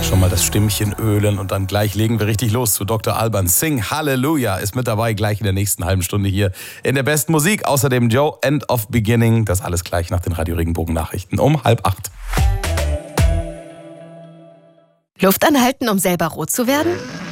Schon mal das Stimmchen ölen und dann gleich legen wir richtig los zu Dr. Alban. Sing Halleluja ist mit dabei, gleich in der nächsten halben Stunde hier in der besten Musik. Außerdem Joe, End of Beginning. Das alles gleich nach den Radio Regenbogen Nachrichten um 7:30. Luft anhalten, um selber rot zu werden?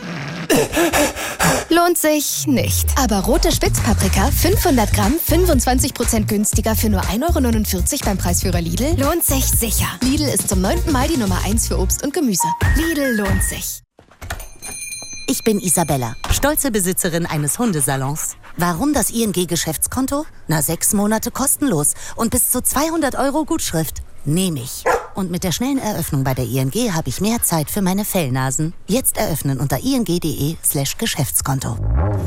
Lohnt sich nicht. Aber rote Spitzpaprika, 500 Gramm, 25% günstiger für nur 1,49 € beim Preisführer Lidl, lohnt sich sicher. Lidl ist zum 9. Mal die Nummer 1 für Obst und Gemüse. Lidl lohnt sich. Ich bin Isabella, stolze Besitzerin eines Hundesalons. Warum das ING-Geschäftskonto? 6 Monate kostenlos und bis zu 200 € Gutschrift. Nehme ich. Und mit der schnellen Eröffnung bei der ING habe ich mehr Zeit für meine Fellnasen. Jetzt eröffnen unter ing.de/Geschäftskonto.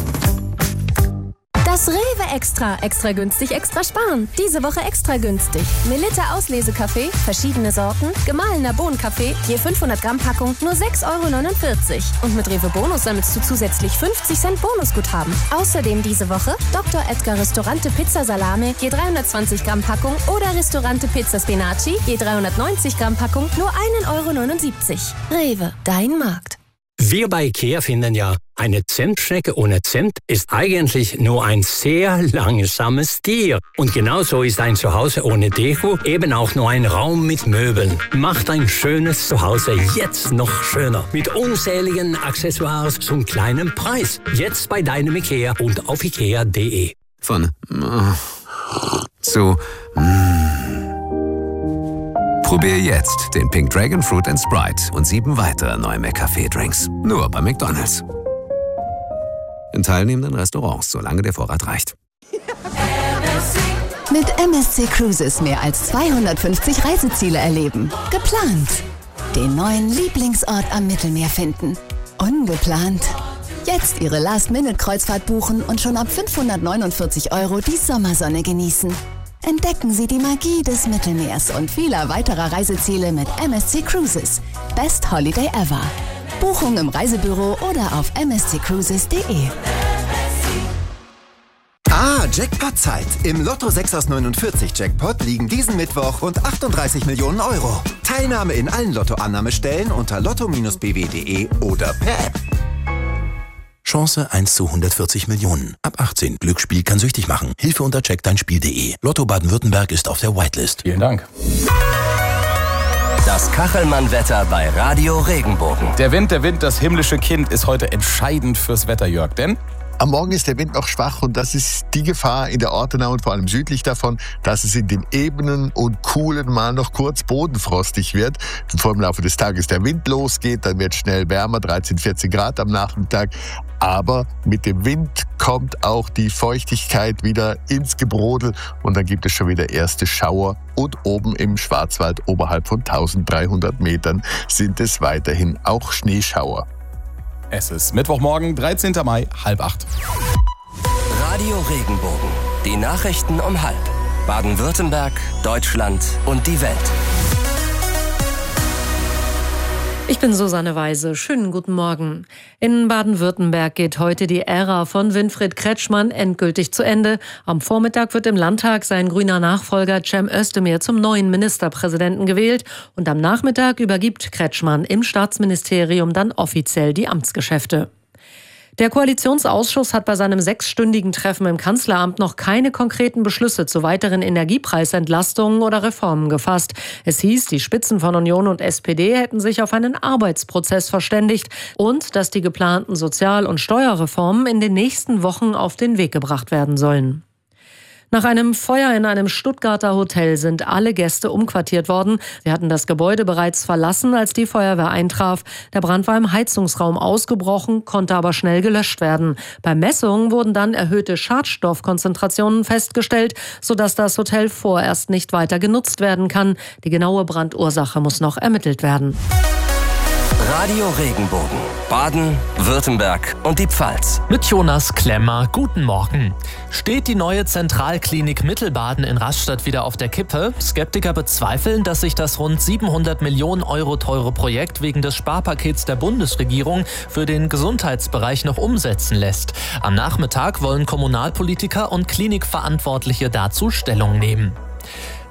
Das Rewe Extra. Extra günstig, extra sparen. Diese Woche extra günstig. Melitta Auslesekaffee, verschiedene Sorten, gemahlener Bohnenkaffee, je 500 Gramm Packung, nur 6,49 €. Und mit Rewe Bonus sammelst du zusätzlich 50 Cent Bonusguthaben. Außerdem diese Woche Dr. Edgar Ristorante Pizza Salame, je 320 Gramm Packung oder Ristorante Pizza Spinaci, je 390 Gramm Packung, nur 1,79 €. Rewe, dein Markt. Wir bei IKEA finden ja, eine Zentschnecke ohne Zimt ist eigentlich nur ein sehr langsames Tier. Und genauso ist ein Zuhause ohne Deko eben auch nur ein Raum mit Möbeln. Macht ein schönes Zuhause jetzt noch schöner. Mit unzähligen Accessoires zum kleinen Preis. Jetzt bei deinem IKEA und auf ikea.de. Von zu Probier jetzt den Pink Dragon Fruit & Sprite und 7 weitere neue McCafé-Drinks. Nur bei McDonald's. In teilnehmenden Restaurants, solange der Vorrat reicht. Mit MSC Cruises mehr als 250 Reiseziele erleben. Geplant. Den neuen Lieblingsort am Mittelmeer finden. Ungeplant. Jetzt Ihre Last-Minute-Kreuzfahrt buchen und schon ab 549 € die Sommersonne genießen. Entdecken Sie die Magie des Mittelmeers und vieler weiterer Reiseziele mit MSC Cruises. Best Holiday ever. Buchung im Reisebüro oder auf msccruises.de. Jackpot-Zeit. Im Lotto 6 aus 49 Jackpot liegen diesen Mittwoch rund 38 Millionen €. Teilnahme in allen Lottoannahmestellen unter lotto-bw.de oder per App. Chance 1 zu 140 Millionen. Ab 18. Glücksspiel kann süchtig machen. Hilfe unter checkdeinspiel.de. Lotto Baden-Württemberg ist auf der Whitelist. Vielen Dank. Das Kachelmann-Wetter bei Radio Regenbogen. Der Wind, das himmlische Kind, ist heute entscheidend fürs Wetter, Jörg. Denn am Morgen ist der Wind noch schwach und das ist die Gefahr in der Ortenau und vor allem südlich davon, dass es in den Ebenen und Kuhlen mal noch kurz bodenfrostig wird. Bevor im Laufe des Tages der Wind losgeht, dann wird schnell wärmer, 13, 14 Grad am Nachmittag. Aber mit dem Wind kommt auch die Feuchtigkeit wieder ins Gebrodel und dann gibt es schon wieder erste Schauer. Und oben im Schwarzwald oberhalb von 1300 Metern sind es weiterhin auch Schneeschauer. Es ist Mittwochmorgen, 13. Mai, 7:30. Radio Regenbogen. Die Nachrichten um 7:30. Baden-Württemberg, Deutschland und die Welt. Ich bin Susanne Weise. Schönen guten Morgen. In Baden-Württemberg geht heute die Ära von Winfried Kretschmann endgültig zu Ende. Am Vormittag wird im Landtag sein grüner Nachfolger Cem Özdemir zum neuen Ministerpräsidenten gewählt. Und am Nachmittag übergibt Kretschmann im Staatsministerium dann offiziell die Amtsgeschäfte. Der Koalitionsausschuss hat bei seinem 6-stündigen Treffen im Kanzleramt noch keine konkreten Beschlüsse zu weiteren Energiepreisentlastungen oder Reformen gefasst. Es hieß, die Spitzen von Union und SPD hätten sich auf einen Arbeitsprozess verständigt und dass die geplanten Sozial- und Steuerreformen in den nächsten Wochen auf den Weg gebracht werden sollen. Nach einem Feuer in einem Stuttgarter Hotel sind alle Gäste umquartiert worden. Sie hatten das Gebäude bereits verlassen, als die Feuerwehr eintraf. Der Brand war im Heizungsraum ausgebrochen, konnte aber schnell gelöscht werden. Bei Messungen wurden dann erhöhte Schadstoffkonzentrationen festgestellt, sodass das Hotel vorerst nicht weiter genutzt werden kann. Die genaue Brandursache muss noch ermittelt werden. Radio Regenbogen. Baden, Württemberg und die Pfalz. Mit Jonas Klemmer, guten Morgen. Steht die neue Zentralklinik Mittelbaden in Rastatt wieder auf der Kippe? Skeptiker bezweifeln, dass sich das rund 700 Millionen € teure Projekt wegen des Sparpakets der Bundesregierung für den Gesundheitsbereich noch umsetzen lässt. Am Nachmittag wollen Kommunalpolitiker und Klinikverantwortliche dazu Stellung nehmen.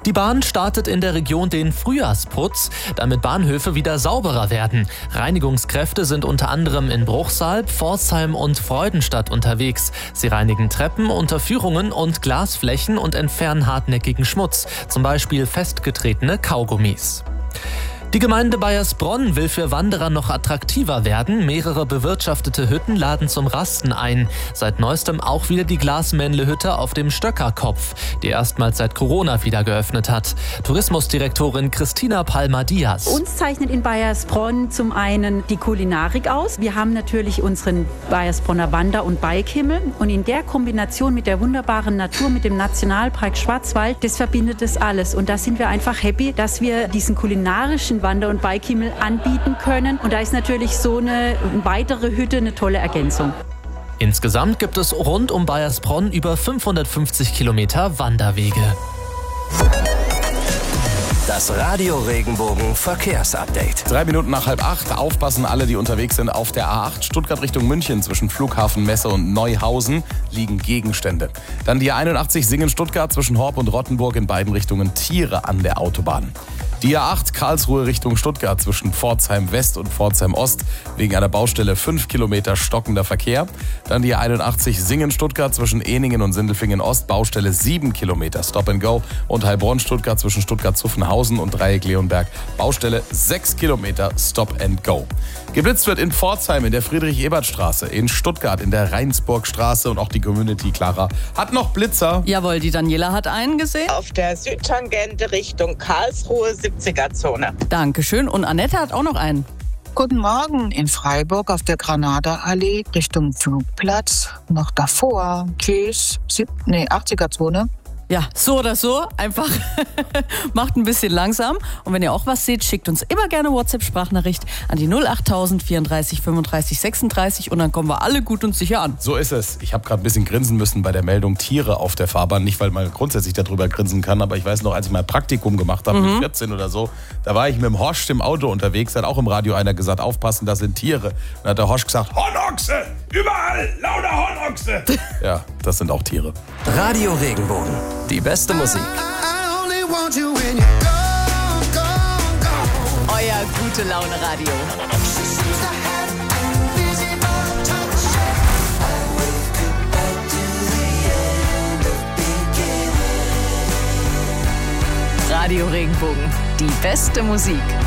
Die Bahn startet in der Region den Frühjahrsputz, damit Bahnhöfe wieder sauberer werden. Reinigungskräfte sind unter anderem in Bruchsal, Pforzheim und Freudenstadt unterwegs. Sie reinigen Treppen, Unterführungen und Glasflächen und entfernen hartnäckigen Schmutz, zum Beispiel festgetretene Kaugummis. Die Gemeinde Baiersbronn will für Wanderer noch attraktiver werden. Mehrere bewirtschaftete Hütten laden zum Rasten ein. Seit neuestem auch wieder die Glasmännle-Hütte auf dem Stöckerkopf, die erstmals seit Corona wieder geöffnet hat. Tourismusdirektorin Christina Palmer-Diaz. Uns zeichnet in Baiersbronn zum einen die Kulinarik aus. Wir haben natürlich unseren Baiersbronner Wander- und Bikehimmel. Und in der Kombination mit der wunderbaren Natur, mit dem Nationalpark Schwarzwald, das verbindet das alles. Und da sind wir einfach happy, dass wir diesen kulinarischen Wander- und Bikehimmel anbieten können. Und da ist natürlich so eine weitere Hütte eine tolle Ergänzung. Insgesamt gibt es rund um Baiersbronn über 550 Kilometer Wanderwege. Das Radio Regenbogen Verkehrsupdate. 3 Minuten nach 7:30. Aufpassen alle, die unterwegs sind. Auf der A8 Stuttgart Richtung München zwischen Flughafen Messe und Neuhausen liegen Gegenstände. Dann die A81 Singen-Stuttgart zwischen Horb und Rottenburg, in beiden Richtungen Tiere an der Autobahn. Die A8 Karlsruhe Richtung Stuttgart zwischen Pforzheim West und Pforzheim Ost wegen einer Baustelle 5 Kilometer stockender Verkehr. Dann die A81 Singen-Stuttgart zwischen Eningen und Sindelfingen Ost, Baustelle 7 Kilometer Stop and Go. Und Heilbronn Stuttgart zwischen Stuttgart-Zuffenhausen und Dreieck Leonberg, Baustelle 6 Kilometer Stop and Go. Geblitzt wird in Pforzheim in der Friedrich-Ebert-Straße, in Stuttgart in der Rheinsburgstraße und auch die Community Clara hat noch Blitzer. Jawohl, die Daniela hat einen gesehen. Auf der Südtangente Richtung Karlsruhe, 70er-Zone. Dankeschön. Und Annette hat auch noch einen. Guten Morgen in Freiburg auf der Granada-Allee Richtung Flugplatz. Noch davor. Tschüss. 80er-Zone. Ja, so oder so, einfach macht ein bisschen langsam. Und wenn ihr auch was seht, schickt uns immer gerne WhatsApp-Sprachnachricht an die 08000 34 35 36 und dann kommen wir alle gut und sicher an. So ist es. Ich habe gerade ein bisschen grinsen müssen bei der Meldung Tiere auf der Fahrbahn. Nicht, weil man grundsätzlich darüber grinsen kann, aber ich weiß noch, als ich mal Praktikum gemacht habe, mit 14 oder so, da war ich mit dem Horst im Auto unterwegs, da hat auch im Radio einer gesagt, aufpassen, das sind Tiere. Und dann hat der Horst gesagt, Hornochse! Überall! Lauter Hornochse! Ja, das sind auch Tiere. Radio Regenbogen. Die beste Musik. Euer Gute-Laune-Radio. Radio Regenbogen. Die beste Musik.